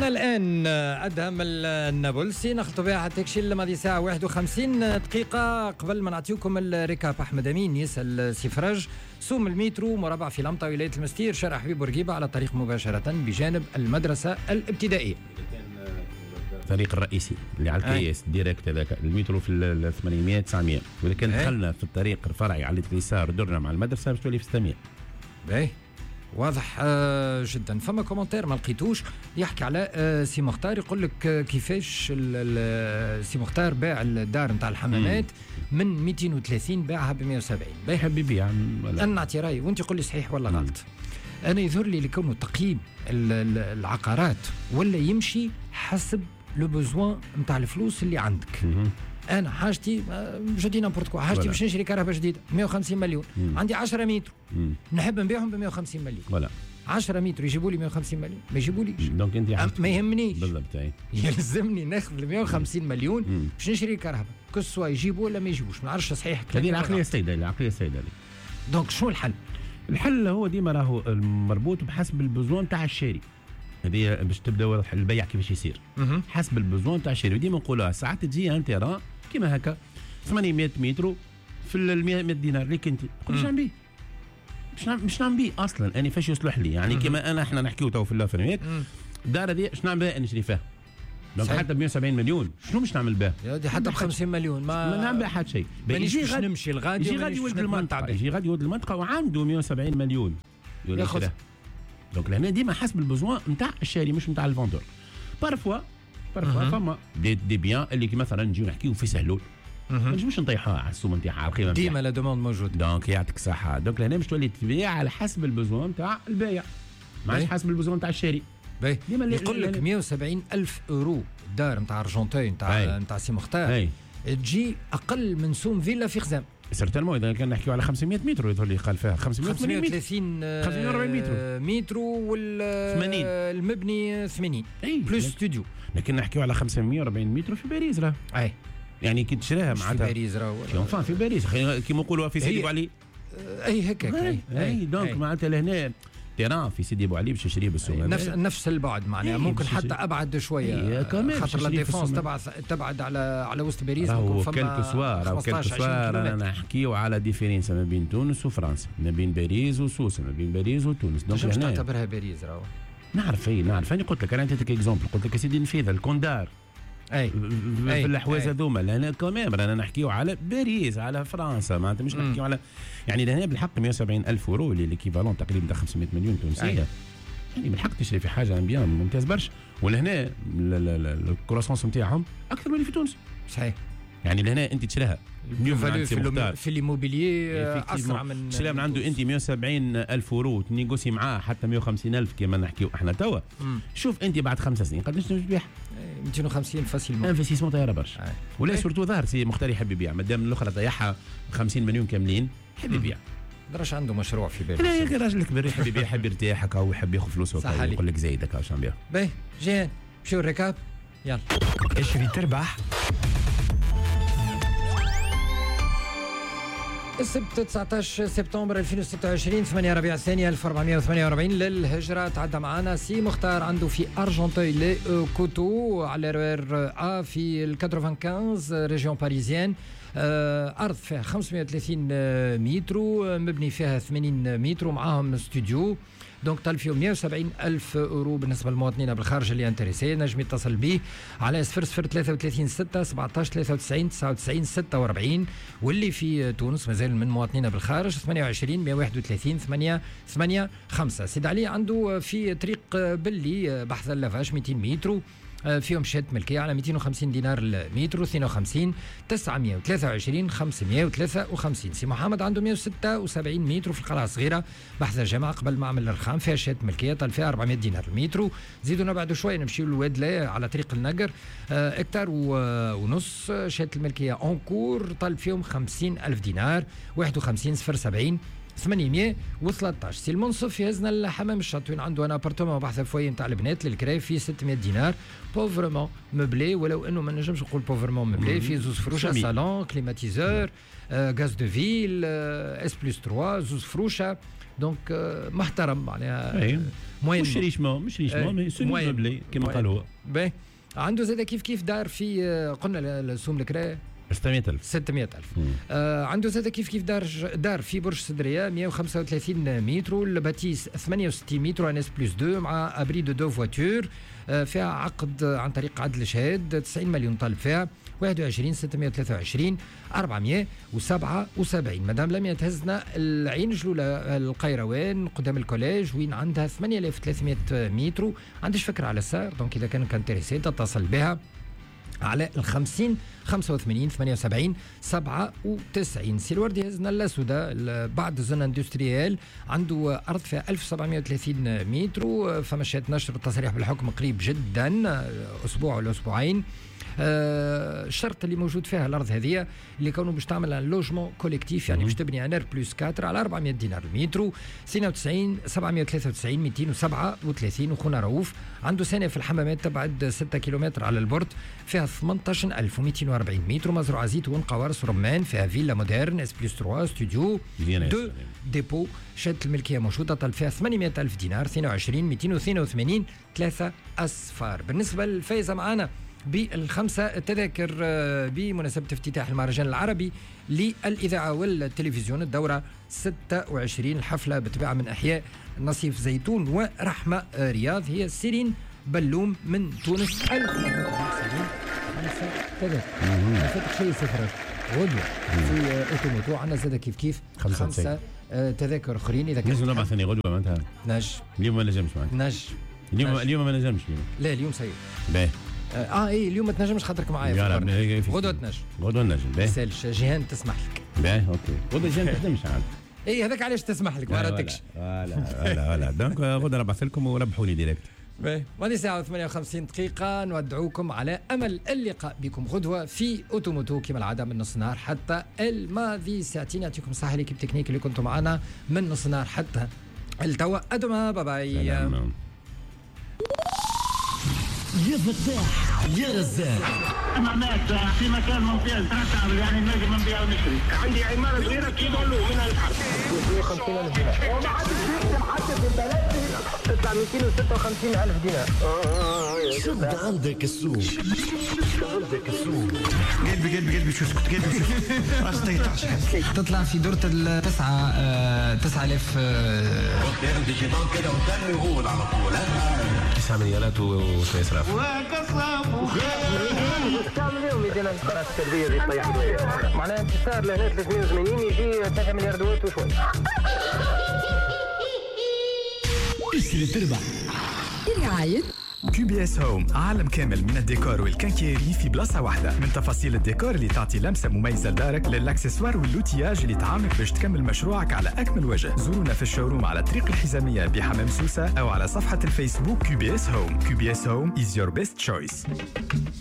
معنا الآن أدهم النابلسي نخلطوا بها حتى يكشي الماضي ساعة 51 دقيقة. قبل ما نعطيكم الريكاب، أحمد أمين يسأل سفرج سوم المترو مربع في لمطة ولاية المستير شارع حبيب بورقيبة على الطريق مباشرة بجانب المدرسة الابتدائية. الطريق الرئيسي اللي على الكياس ديريكت هذاك المترو في 800 900، وإذا كان دخلنا في الطريق الفرعي على اليسار درنا مع المدرسة باش تولي في 600. باهي واضح جدا. فما كومنتير ما لقيتوش يحكي على سي مختار، يقول لك كيفاش سي مختار باع الدار نتاع الحمامات من 230 باعها ب 170. باهي حبيبي انا نعطي رايي وانت قول لي صحيح ولا غلط. انا يظهر لي لكونه تقييم العقارات ولا يمشي حسب لو بوزوان نتاع الفلوس اللي عندك. انا حاجتي جدي نابورت كوا، حاجتي باش نشري كهرباء جديده 150 مليون، عندي 10 متر نحب نبيعهم ب 150 مليون. ولا 10 متر يجيبوا لي 150 مليون، ما يجيبوليش. دونك انت ما يهمنيش بالضبط. يلزمني ناخذ ال 150 مليون باش نشري كهرباء، كسوا يجيبوا ولا ما يجيبوش، ما نعرفش صحيح. هذه العقليه السيده، العقليه السيده لي. دونك شنو الحل؟ الحل هو ديما راهو مربوط بحسب البزوان تاع الشاري. هذه باش تبدا البيع كيفاش يصير حسب البزوان تاع الشاري. وديما نقولها ساعات تجي ان تيران كيما هكا 800 متر في ال 100 دينار اللي كنت تقول باش نبيع، باش نبيع اصلا انا فاش يصلح لي. يعني كيما احنا نحكيو تو في اللافرميات الدار هذه اش نعمل بها؟ نشري فيها دونك حتى ب 170 مليون شنو باش نعمل بها؟ حتى ب 50 مليون ما نعمل بها حتى شيء. يجي غادي نمشي الغادي، يجي غادي ولد المنطقه، يجي غادي ولد المنطقه وعنده 170 مليون ياخذ. دونك لهنا ديما حسب البزوان نتاع الشاري مش نتاع الفوندور. بارفوا فما دي بيان اللي مثلا نجيو نحكيو في سهلول ما نجمش نطيحها على السوم نتاعها على القيمه ديما لا دوموند موجود. دونك يعطيك الصحه. دونك لهنا باش تولي تبيع على حسب البزوان نتاع البايع ماشي حسب البزوان نتاع الشاري. ديما يقول لك 170 ألف اورو الدار نتاع ارجنتين نتاع سي مختار تجي اقل من سوم فيلا في خزام. سيرتالمون اذا كان نحكيو على 500 متر يظهر لي قال فيها 530 متر المبني 80 بلس ستوديو. لكن نحكيو على 540 متر في باريس راه. يعني كي تشريها معناتها في باريس راه في باريس كيما نقولوا في سيدي بوعلي هكاك. دونك معناتها لهنا تيران في سيدي بوعلي باش تشريه بالسوق نفس البعد معناها ممكن حتى ابعد شويه خاطر لا ديفونس تبعد على وسط باريس. ممكن كلكو سوار انا نحكيو على ديفيرينس ما بين تونس وفرنسا، ما بين باريس وسوسه، ما بين باريس وتونس. دونك هنا تعتبرها باريس راهو نعرف انا قلت لك، انا عطيتك اكزومبل، قلت لك سيدي نفيذ الكوندار في الاحواز هذوما. لهنا كمان رانا نحكيو على باريس على فرنسا، معناتها مش نحكيو على يعني لهنا بالحق 170 ألف اورو اللي ليكيفالون تقريبا 500 مليون تونسيه. يعني بالحق تشري في حاجه بيان ممتاز برشا. ولهنا الكروسونس نتاعهم اكثر من اللي في تونس. صحيح. يعني لهنا انت تشريها في الإيموبيليي اسرع من تشريها من عنده انت 170 ألف اورو تنيغوسي معاه حتى 150 ألف كما نحكيو احنا توا. شوف انت بعد 5 سنين قداش تبيعها؟ 250 فاسيلمون. انفستيسمون طياره برشا. ولا سورتو ظهر سي مختار يحب يبيع، مادام الاخرى طيحها 50 مليون كاملين يحب يبيع. راش عنده مشروع في باله. لا يا راجل كبير يحب يبيع، يحب يرتاح هكا ويحب ياخذ فلوسه هكا يقول لك زايد هكا واش نبيع. باهي جيان مشيو الركاب يلا. اشري تربح. السبت 19 سبتمبر 2026 8 ربيع الثاني 1448 للهجرة. تعدى معنا سي مختار عنده في أرجنتوي لي كوتو على RER A في 95 ريجيون باريزيان. أرض فيها 530 متر، مبني فيها 80 متر ومعاهم استوديو. دونك طال فيهم 170 ألف أورو. بالنسبة للمواطنين بالخارج اللي انتريسي نجم يتصل به على 0033 6 17 93 99 46، واللي في تونس مازال من مواطنين بالخارج 28 131 8 8 5. سيد علي عنده في طريق بلي بحث اللافاش 200 متر فيهم شهادة ملكية على 250 دينار المتر، 52 923 553. سي محمد عنده 176 متر في القلعة الصغيرة بحث الجامعة قبل معمل الرخام، فيها شهادة ملكية طال فيها 400 دينار المتر. زيدونا بعد شوية نمشيو للوادلة على طريق النقر، هكتار ونص شهادة الملكية اونكور طال فيهم 50 ألف دينار، 51 070 813. سي المنصف يهزنا الحمام الشط وين عنده انا ابارتمون بحث فوي نتاع البنات للكراي في 600 دينار بوفرمون مبلي، ولو انه ما نجمش نقول بوفرمون مبلي، في زوز فروشه صالون كليماتيزور غاز دو فيل اس بلس 3 زوز فروشه دونك محترم معناها موين مش ريشمون مي سيمي مبلي كما قال هو. باهي عنده زاد كيف دار في قلنا السوم الكراي 600,000. عنده زاد كيف دار في برج سدريه 135 متر، الباتيس 68 متر ان اس بلس 2 مع ابري دو فواتور، فيها عقد عن طريق عدل الشهاد 90 مليون طالب فيها 21 623 477. مدام لميا تهزنا العين جلولة القيروان قدام الكوليج وين عندها 8300 متر، عندش فكرة على السعر دونك إذا كان انتريسي تتصل بها على 50 85 78 97. سي الوردي هزنا الاسودا بعد زون اندستريال عنده ارض فيها 1730 متر، فمشيت نشر التصريح بالحكم قريب جدا اسبوع ولا اسبوعين. الشرط اللي موجود فيها الارض هذه اللي كانوا باش تعمل لوجمون كوليكتيف يعني باش تبني انر بلس 4 على 400 دينار المتر، 92 793 237. وخونا رؤوف عنده ثانيه في الحمامات تبعد 6 كيلومتر على البورت، فيها 18240 متر، مزروعه زيتون قوارص رمان، فيها فيلا مودرن اس بلس 3 ستوديو دو ديبو، شهاده الملكيه موجوده، طلب فيها 800,000 دينار، 22 282 3 اصفار. بالنسبه للفايزه معنا بالخمسة تذاكر بمناسبة افتتاح المهرجان العربي للإذاعة والتلفزيون الدورة 26، الحفلة بتباع من أحياء نصيف زيتون ورحمة رياض، هي سيرين بلوم من تونس. 1000 مبروك سيرين. 5 تذاكر ما فاتك شيء صفر غدوة في اوتوموتو، عندنا زاد كيف 5 تذاكر اخرين. اذا كان نجم نبعث ثاني غدوة معناتها اليوم ما نجمش معناتها اليوم ما نجمش لا اليوم سيء باهي ايه اليوم ما تنجمش خاطرك معايا غدوة تنجم باهي ما يسالش جيهان تسمح لك باهي اوكي غدوة جيهان ما تخدمش عاد ايه هذاك علاش تسمح لك ما راتكش ولا دونك غدوة نبعث لكم وربحوا لي ديريكت. وهذه ساعة 58 دقيقة، نودعوكم على أمل اللقاء بكم غدوة في أوتوموتو كما العادة من نص النهار حتى الماضي ساعتين. يعطيكم الصحة ليكيب تكنيك اللي كنتم معنا من نص النهار حتى التوا. أدوما باي. يا فتاح يا رزاق معناتها في مكان ممتاز تعرف يعني نجم نبيع ونشري. عندي عمارة صغيرة كيلو منها الحرب 250,000 دينار وما حدش يكتب حتى في البلد تطلع 256,000 دينار. شد عندك السوق قلبي شو اسكت قلبي راس 13 تطلع في دورة 9000 ياخد شيطان كده وتاني وقول على طول 9 مليارات وشوية إسراف وقصب تعمل اليوم يدينا القناة السلبية اللي طيح شوية معناها انتصار لهنا 380 يجي 3 مليار دوات وشوي. اشتري تربح برعاية كيو بي اس هوم، عالم كامل من الديكور والكنكيري في بلاصة واحدة، من تفاصيل الديكور اللي تعطي لمسة مميزة لدارك للاكسسوار واللوتياج اللي تعاونك باش تكمل مشروعك على أكمل وجه. زورونا في الشوروم على طريق الحزامية بحمام سوسة أو على صفحة الفيسبوك كيو بي اس هوم. كيو بي اس هوم is your best choice.